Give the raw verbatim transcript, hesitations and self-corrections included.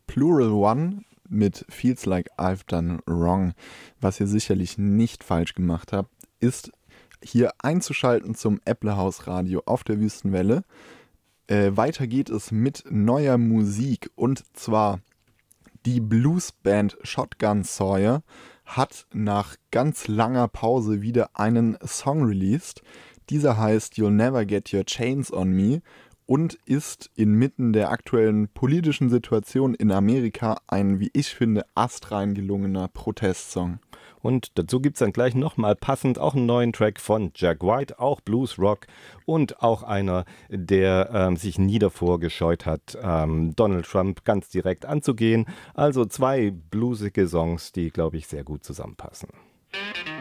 Plural One mit Feels Like I've Done Wrong. Was ihr sicherlich nicht falsch gemacht habt, ist hier einzuschalten zum Apple House Radio auf der Wüstenwelle. Äh, weiter geht es mit neuer Musik, und zwar die Bluesband Shotgun Sawyer hat nach ganz langer Pause wieder einen Song released. Dieser heißt You'll Never Get Your Chains on Me und ist inmitten der aktuellen politischen Situation in Amerika ein, wie ich finde, astrein gelungener Protestsong. Und dazu gibt es dann gleich nochmal passend auch einen neuen Track von Jack White, auch Blues Rock und auch einer, der ähm, sich nie davor gescheut hat, ähm, Donald Trump ganz direkt anzugehen. Also zwei bluesige Songs, die, glaube ich, sehr gut zusammenpassen.